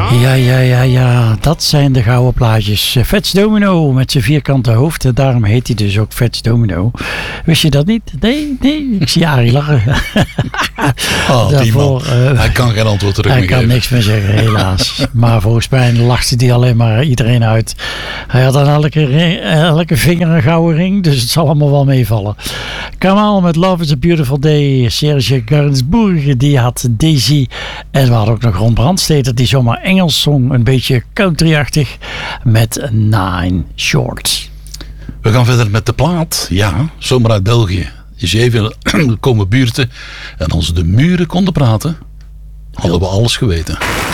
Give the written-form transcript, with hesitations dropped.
Ja, dat zijn de gouden plaatjes. Fats Domino met zijn vierkante hoofd. En daarom heet hij dus ook Fats Domino. Wist je dat niet? Nee, ik zie Arie lachen. Daarvoor, hij kan geen antwoord terug Hij kan niks meer zeggen, helaas. Maar volgens mij lachte hij alleen maar iedereen uit. Hij had aan elke vinger een gouden ring, dus het zal allemaal wel meevallen. Kamal met Love is a Beautiful Day. Serge Gainsbourg, die had Daisy. En we hadden ook nog Ron Brandsteder, die zomaar Engels zong. Een beetje country-achtig met Nine Shorts. We gaan verder met de plaat. Ja, zomaar uit België. Is even komen buurten. En als de muren konden praten, hadden we alles geweten.